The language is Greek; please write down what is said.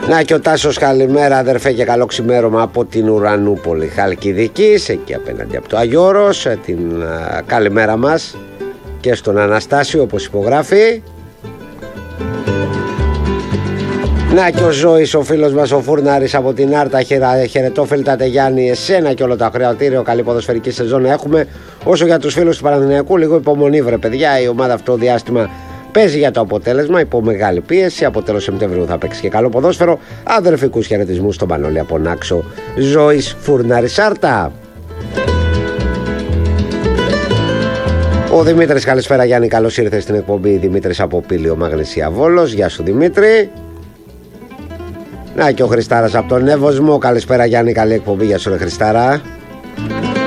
Να και ο Τάσος, καλημέρα αδερφέ και καλό ξημέρωμα από την Ουρανούπολη Χαλκιδικής, εκεί απέναντι από το Αγιώρος. Την καλημέρα μας και στον Αναστάσιο όπως υπογράφει. Να και ο Ζώης, ο φίλος μας ο Φούρναρης από την Άρτα. Χαιρετόφιλ Τατεγιάννη, εσένα και όλο το ακροατήριο. Καλή ποδοσφαιρική σεζόν να έχουμε. Όσο για τους φίλους του Παναθηναϊκού, λίγο υπομονή βρε παιδιά. Η ομάδα αυτό το διάστημα παίζει για το αποτέλεσμα υπό μεγάλη πίεση. Από τέλος Σεπτεμβρίου θα παίξει και καλό ποδόσφαιρο. Αδερφικούς χαιρετισμούς στον Πανόλη από Νάξο. Ζώης Φούρναρης Άρτα. Ο Δημήτρης, καλησπέρα Γιάννη, καλώς ήρθες στην εκπομπή. Δημήτρης από Πήλιο Μαγνησία Βόλος. Γεια σου Δημήτρη. Να και ο Χριστάρας από τον Εύωσμο. Καλησπέρα Γιάννη, καλή εκπομπή. Γεια σου ρε Χριστάρα.